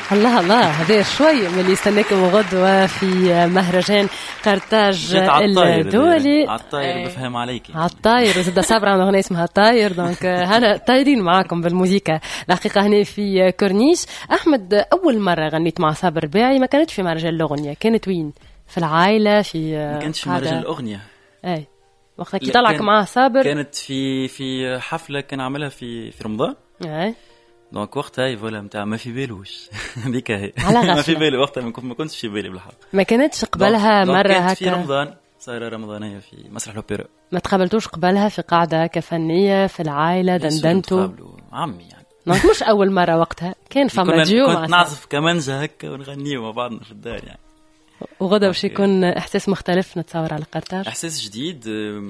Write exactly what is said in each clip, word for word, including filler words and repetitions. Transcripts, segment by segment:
الله الله، هذا شوي من اللي يستناكم غدوة في مهرجان قرطاج الدولي. عالطاير بفهم عليكي. عالطاير وزد صابرة عن أغنية اسمها طاير، دونك هنا طايرين معاكم بالموسيقى الحقيقة هنا في كورنيش. أحمد، أول مرة غنيت مع صابر باعي ما كانتش في مهرجان الأغنية، كانت وين؟ في العائلة؟ في ما كانتش في مهرجان الأغنية. أي وقتها كي طلعك معاه صابر كانت في في حفلة كان عملها في في رمضان. أي دونك وقتها هاي فولا متاع ما في بالوش هذيك هي ما في بالي وقتها ما كنت ما كنتش في بالي بالحق. ما كانتش قبلها مرة هكا في رمضان صايرة رمضانية في مسرح الأوبرا؟ ما تقابلتوش قبلها في قاعدة كفنية في العائلة دندنتوا؟ عمي يعني ما مش أول مرة وقتها كان فما ديو كنت نعزف كمانجا هكا ونغنيه مع بعضنا في الدار يعني. وغدا باش يكون إحساس مختلف نتصور على قرطاج؟ إحساس جديد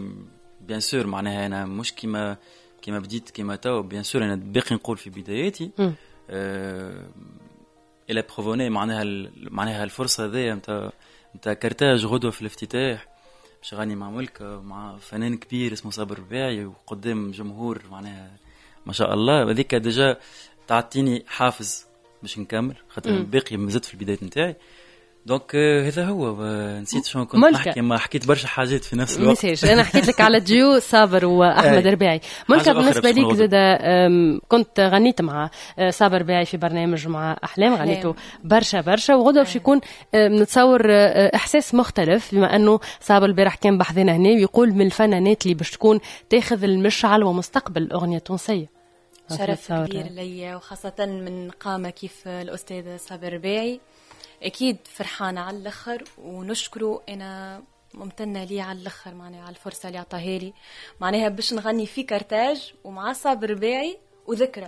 بيان سور. معناها أنا مش كيما كيما بديت كيما تو بيان سور أنا باقي نقول في بداياتي أه... إلى بروفوني معناها معناها الفرصة ذي نتاع نتاع كرتاج غدوة في الافتتاح باش غني مع ملكة مع فنان كبير اسمه صابر باعي وقدام جمهور معناها ما شاء الله. هذيك ديجا تعطيني حافز باش نكمل خاطر باقي مازلت في البداية نتاعي. دونك هذا هو. نسيت شنو كنت نحكي، ما حكيت برشا حاجات في نفس الوقت. نسيت انا حكيت لك على ديو صابر واحمد رباعي. ملكة بالنسبه ليك زاد كنت غنيت مع صابر باعي في برنامج مع احلام، غنيته برشا برشا وغدا باش يكون نتصور احساس مختلف بما انه صابر البارح كان بحذنا هنا ويقول من الفنانات اللي باش تكون تاخذ المشعل ومستقبل الاغنيه التونسيه. شرف كبير ليا وخاصه من قامه كيف الاستاذ صابر باعي. أكيد فرحانة على الآخر ونشكره. أنا ممتنة لي على الآخر معناها على الفرصة اللي عطاها لي معناها باش نغني في كرتاج ومع صابر باعي وذكرى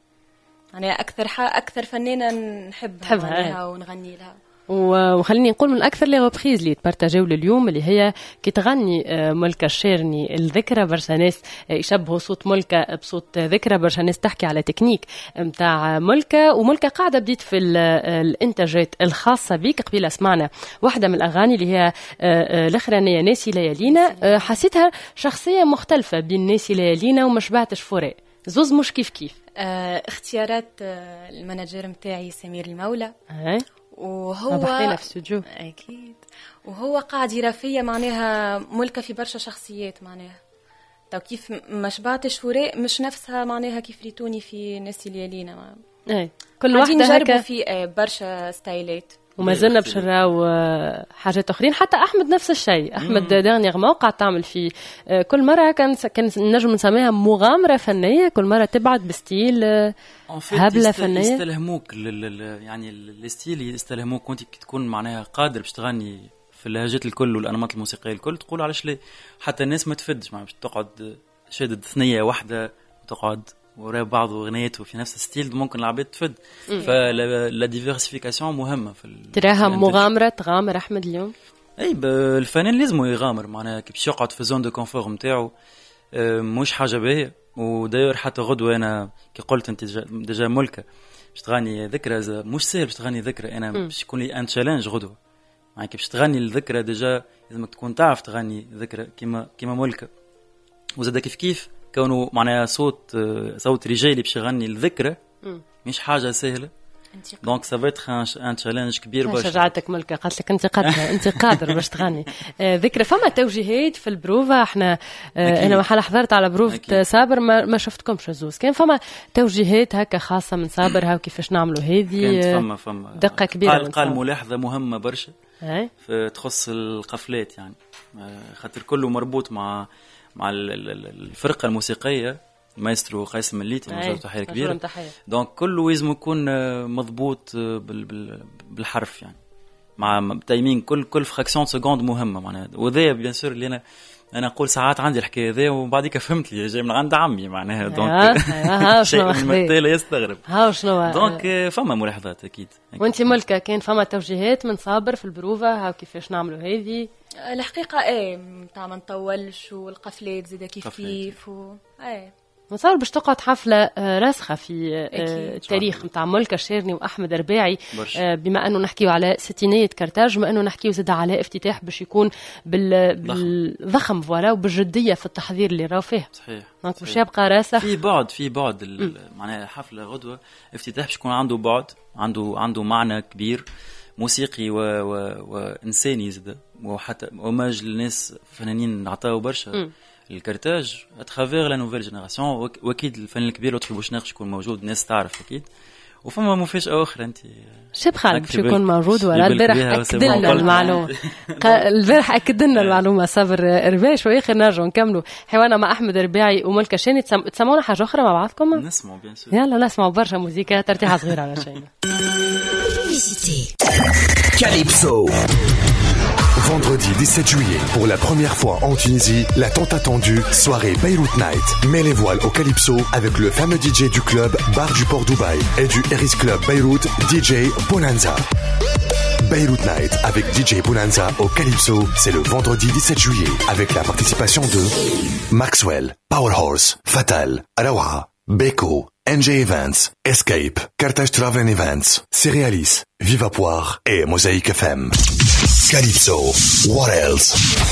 معناها أكثر حا أكثر فنانة نحبها معناها ونغني لها. وخليني نقول من أكثر لي غوبريز اللي تبارتاجيو لليوم اللي هي كي تغني ملكة الشيرني الذكرى. برشا ناس يشبهوا صوت ملكة بصوت ذكرى، برشا ناس تحكي على تكنيك متاع ملكة. وملكة قاعدة بديت في الانتاجات الخاصة بيك. قبيلة سمعنا واحدة من الأغاني اللي هي الأخرانية ناسي ليالينا، حسيتها شخصية مختلفة بين ناسي ليالينا ومش بعتش فراق، زوز مش كيف كيف. اختيارات المناجر متاعي سمير المولى أه. وهو بحثنا في السجود أكيد وهو قاعد يرى فيا معناها ملكة في برشا شخصيات معناها تو كيف ما شبعتش فراق مش نفسها معناها كيف ريتوني في ناسي ليالينا. اي كل واحدة هكا في برشا ستايلات وما زلنا باش نراو حاجات اخرين. حتى احمد نفس الشيء. احمد دانيغ موقع تعمل فيه كل مره كان كان نجم نسميها مغامره فنيه، كل مره تبعت بستيل هبله فنيه يستلهموك يعني الستيل يستلهموك وانت تكون معناها قادر باش تغني في اللهجات الكل والانماط الموسيقيه الكل. تقول علاش ليه حتى الناس ما تفدش معناها باش تقعد شادد ثنيه واحده وتقعد وراء بعض اغنياته في نفس الستيل ممكن العباد تفد. فلا ديفيرسيفيكاسيون مهمه في تراها مغامره تغامر احمد اليوم. اي الفنان لازم يغامر معناها كي باش يقعد في زون دو كونفور نتاعو مش حاجه باهيه. وداير حتى غدوه انا كي قلت انت ديجا ملكه باش تغني ذكرى مش سهل باش تغني ذكرى. انا باش يكون لي ان تشالنج غدوه معناها كي باش تغني الذكرى ديجا لازمك تكون تعرف تغني ذكرى كيما كيما ملكه. وزاد كيف كيف كونه معناها صوت صوت رجالي باش يغني الذكرى مش حاجه سهله. دونك سا فيت ان تشالنج كبير برشا. شجعتك ملكه قالت لك انت قادره انت قادر باش تغني ذكرى. فما توجيهات في البروفا احنا انا محل حضرت على بروفة صابر ما, ما شفتكمش زوز كان فما توجيهات هكا خاصه من صابر هاو كيفاش نعملوا هذه فما فما دقه كبيره. قال قال ملاحظه مهمه برشا تخص القفلات يعني خاطر كله مربوط مع مع الفرقه الموسيقيه مايسترو قيس مليتي مجرد تحيه كبيره. دونك كله لازم يكون مضبوط بالحرف يعني مع تايمين كل كل فراكسيون سكوند مهمه معناها. وذا بيان سور اللي انا انا اقول ساعات عندي الحكايه ذا وبعديك فهمت لي جاي من عند عمي معناها. دونك شيء مثل يستغرب ها شنو. دونك فما ملاحظات اكيد. وانت ملكه كان فما توجيهات من صابر في البروفا هاو كيفاش نعملوا هذه الحقيقه ايه تاع ما نطولش والقفلات زيدا كيف كيف و... ايه مصار باش تقعد حفلة راسخة في التاريخ متاع ملكة الشيرني وأحمد رباعي، بما أنه نحكيه على ستينية كرتاج، بما أنه نحكيه زاد على افتتاح باش يكون بالضخم فوالا وبالجدية في التحضير اللي راو فيه. صحيح. دونك باش يبقى راسخ في بعد في بعد معناها حفلة غدوة افتتاح باش يكون عنده بعد، عنده عنده معنى كبير موسيقي و... و... وإنساني زاد، وحتى اوماج للناس فنانين عطاو برشا الكرتاج اترافير لا نوفيل جينيراسيون، واكيد الفن الكبير لطفي بوشناقش يكون موجود، الناس تعرف اكيد. وفما مفاجأة أخرى أنت شاب خالد باش يكون موجود ولا البارح أكد لنا المعلومة البارح أكد لنا المعلومة صبر رباعي شوية. آخر نرجع نكملوا حوارنا مع أحمد رباعي وملكة الشيرني. تسمعونا حاجة أخرى مع بعضكم؟ نسمعوا بيان سور. يلا نسمعوا برشا موسيقى ترتيحة صغيرة على شيء. Calypso. Vendredi dix-sept juillet, pour la première fois en Tunisie, la tant attendue soirée Beyrouth Night. Mets les voiles au Calypso avec le fameux D J du club Bar du Port Dubaï et du Eris Club Beyrouth, D J Bonanza. Beyrouth Night avec D J Bonanza au Calypso, c'est le vendredi dix-sept juillet avec la participation de Maxwell, Powerhorse, Fatal, Arawa, Beko, N J Events, Escape, Carthage Travel Events, Cerealis, Viva Poire et Mosaic F M. Calypso, what else?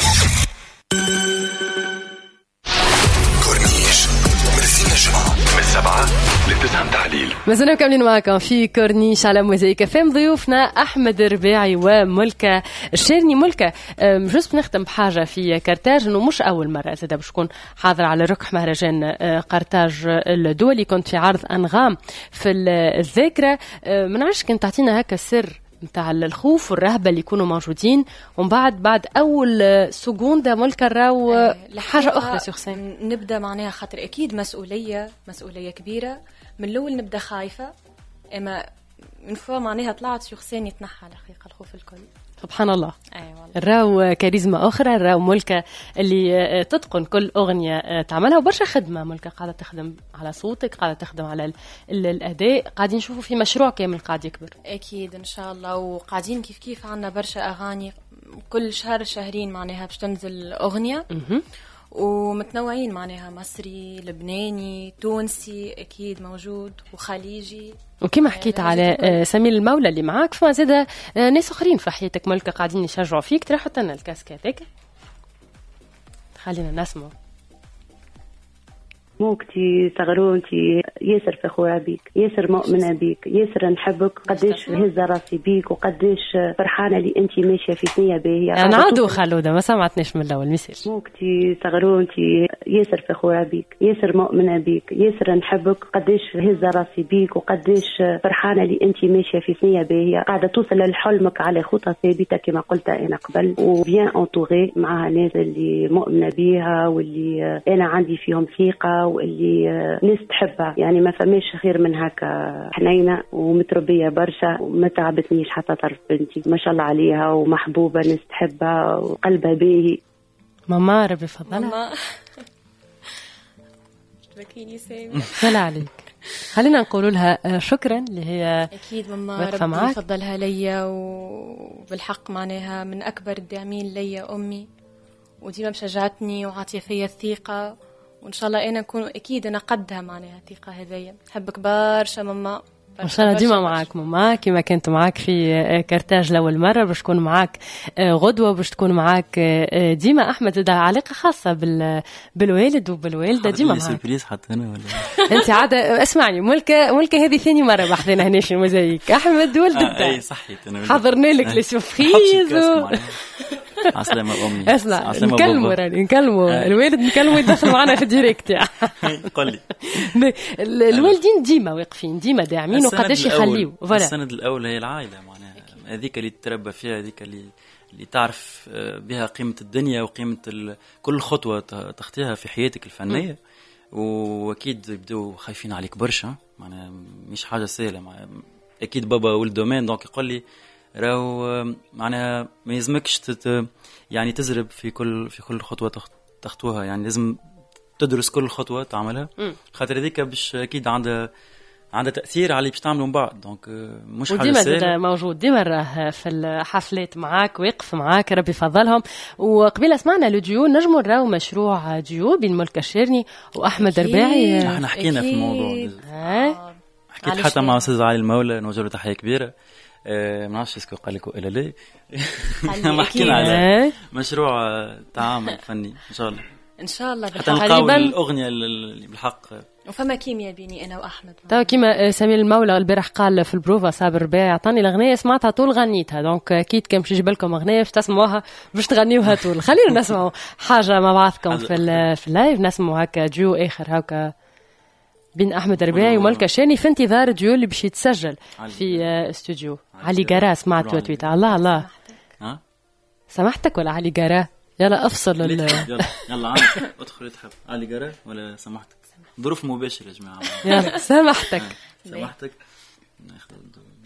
كورنيش مرسين الجمعة من السبعة للتسعة متعليل. مازلنا مكملين معكم في كورنيش على موزايك اف ام. ضيوفنا احمد رباعي وملكة الشيرني. ملكة جوست نختم بحاجة في كرتاج، انه مش اول مرة زاد باش تكون حاضرة على ركح مهرجان كرتاج الدولي، كنت في عرض انغام في الذاكرة. ما نعرفش كنت تعطينا هكا السر متاع الخوف والرهبة اللي يكونوا موجودين، ومن بعد بعد أول سكوندة ملكة راو حاجة أخرى سيخسين. نبدأ معناها خاطر أكيد مسؤولية مسؤولية كبيرة. من الأول نبدأ خايفة، أما من فوا معناها طلعت سيخسين يتنحى الحقيقة الخوف الكل. سبحان الله. أيوة. الراو كاريزما أخرى، الراو ملكة اللي تتقن كل أغنية تعملها، وبرشا خدمة. ملكة قاعدة تخدم على صوتك، قاعدة تخدم على الأداء، قاعدين نشوفوا في مشروع كامل قاعد يكبر. أكيد إن شاء الله. وقاعدين كيف كيف عنا برشا أغاني كل شهر شهرين معناها باش تنزل أغنية، ومتنوعين معناها مصري، لبناني، تونسي أكيد موجود، وخليجي. وكما حكيت على سمير المولى اللي معاك، فما زاد ناس اخرين في حياتك ملكة قاعدين يشجعوا فيك. ترى حتى لنا الكاسكاتك، خلينا نسمع. موكتي صغرونتي ياسر فخورة بيك، ياسر مؤمنة بيك، ياسر نحبك، قديش هزة راسي بيك، وقديش فرحانة اللي انتي ماشية في ثنية باهية. أنا عادو خلودة ما سمعتنيش من الأول مسج. موكتي صغرونتي ياسر فخورة بيك، ياسر مؤمنة بيك، ياسر نحبك، قديش هزة راسي بيك، وقديش فرحانة اللي انتي ماشية في ثنية باهية، قاعدة توصل لحلمك على خطى ثابتة كما قلت أنا قبل، وبيان انتوغي مع ناس اللي مؤمنة بيها واللي أنا عندي فيهم ثقة واللي ناس تحبها. يعني ما فماش خير من هكا، حنينة ومتربية برشا وما تعبتنيش حتى طرف بنتي، ما شاء الله عليها، ومحبوبة، ناس تحبها وقلبها باهي. ماما ربي فضلها. ماما بكيني سامي سلام عليك. خلينا نقول لها شكرا اللي هي أكيد ماما ربي فضلها ليا، وبالحق معناها من أكبر الداعمين ليا أمي، وديما مشجعتني وعاطية فيا الثقة، وإن شاء الله أنا أكون أكيد أنا قدها معناها الثقة هذيا. نحبك برشا ماما، إن شاء الله ديما معاك ماما كما كنت معاك في كرتاج لأول مرة، باش تكون معاك غدوة، باش تكون معاك ديما. أحمد ده علاقة خاصة بال بالوالد وبالوالدة ديما معاك. سيربريز حتى أنا ولا أنت عادة اسمعني ملكة ملكة هذه ثاني مرة بحثنا هنا في موزايك. أحمد ولد آه أي صحيت أنا حضرنا لك لسوفخيز عسلامة أمي. اسمع نكلموا راني نكلموا الوالد نكلموا يدخل معنا في الديريكت يعني. قل لي الوالدين ديما واقفين ديما داعمين وقداش يخليوا. السند الأول هي العائلة معناها، هذيك اللي تربى فيها، هذيك اللي اللي تعرف بها قيمة الدنيا وقيمة كل خطوة تخطيها في حياتك الفنية. وأكيد يبدو خايفين عليك برشا معناها، مش حاجة سهلة. أكيد بابا والدومين دونك يقول لي راهو معناها ما يلزمكش تت يعني تزرب في كل في كل خطوة تخطوها، يعني لازم تدرس كل خطوة تعملها، خاطر هذيك باش أكيد عندها عندها تاثير على اللي باش تعملوا من بعد. دونك مش حاجه وديما سهله. موجود ديما راه في الحفلات معاك ويقف معاك ربي يفضلهم. وقبيله سمعنا لو ديو نجموا نراو مشروع ديو بين ملكة الشيرني واحمد رباعي. احنا حكينا في الموضوع آه. حكيت حتى مع استاذ علي المولى نوجه له تحيه كبيره. أه ما نعرفش اسكو قال لك ولا لا. ما حكينا على مشروع تعامل فني ان شاء الله ان شاء الله حتى نلقاو الاغنيه اللي بالحق وفما كيمياء بيني انا واحمد. تو كيما سمير المولى البارح قال في البروفا صابر رباعي عطاني الاغنيه سمعتها طول غنيتها. دونك اكيد كان باش يجيب لكم اغنيه باش تسمعوها باش تغنيوها طول. خلينا نسمعوا حاجه مع بعضكم في في اللايف. نسمعوا هكا ديو اخر هكا بين احمد رباعي وملكة شيرني في انتظار ديو اللي باش يتسجل في استوديو علي قرا. سمعت تويت الله الله ها سمحتك ولا علي قرا؟ يلا افصل يلا يلا عندك ادخل اتحب علي قرا ولا سمحتك. ظروف مباشره يا جماعه. يلا سمحتك سمحتك ناخذ